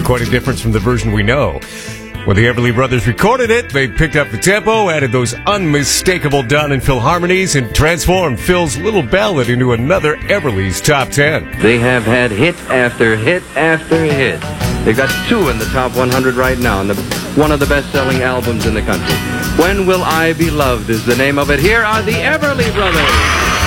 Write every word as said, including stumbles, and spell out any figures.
quite a difference from the version we know. When the Everly Brothers recorded it, they picked up the tempo, added those unmistakable Don and Phil harmonies, and transformed Phil's little ballad into another Everly's top ten. They have had hit after hit after hit. They've got two in the top one hundred right now, and the, one of the best-selling albums in the country. When Will I Be Loved is the name of it. Here are the Everly Brothers.